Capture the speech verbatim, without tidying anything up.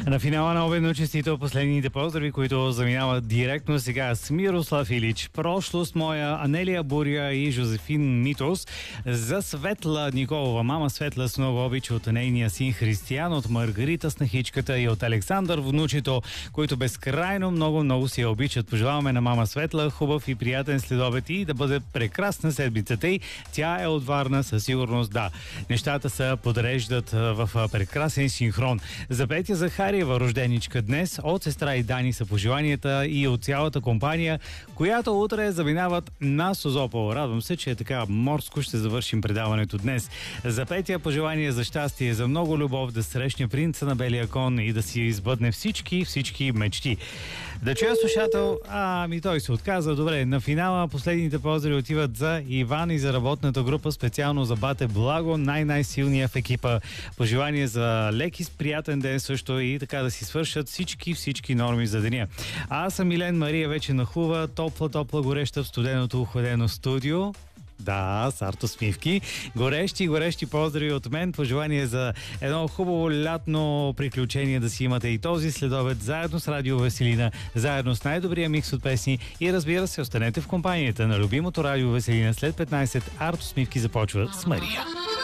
На финала на обедно честито последните поздрави, които заминават директно сега с Мирослав Илич, Прошлост моя, Анелия Буря и Жозефин Митос. За Светла Николова, мама Светла с много обич от нейния син Християн, от Маргарита Снахичката и от Александър внучето, които безкрайно много, много си я обичат. Пожелаваме на мама Светла хубав и приятен следобед и да бъде прекрасна седмицата й. Тя е от Варна, със сигурност да. Нещата се подреждат в прекрасен синхрон. За Петя Захариева, рожденичка днес, от сестра и Дани са пожеланията и от цялата компания, която утре заминават на Созопол. Радвам се, че е така морско ще завършим предаването днес. За Петя пожелания за щастие, за много любов, да срещне принца на белия кон и да си избъдне всички, всички мечти. Да чуя слушател, ами той се отказа. Добре, на финала последните поздрави отиват за Иван и за работната група, специално за Бате Благо, най-най-силния в екипа. Пожелание за лек и приятен ден също и така да си свършат всички, всички норми за деня. Аз съм Милен, Мария вече нахува, топла, топла, гореща в студеното охладено студио. Да, с артосмивки. Горещи, горещи поздрави от мен. Пожелание за едно хубаво лятно приключение да си имате и този следобед, заедно с Радио Веселина, заедно с най-добрия микс от песни и разбира се, останете в компанията на любимото Радио Веселина. След петнайсет артосмивки започва с Мария.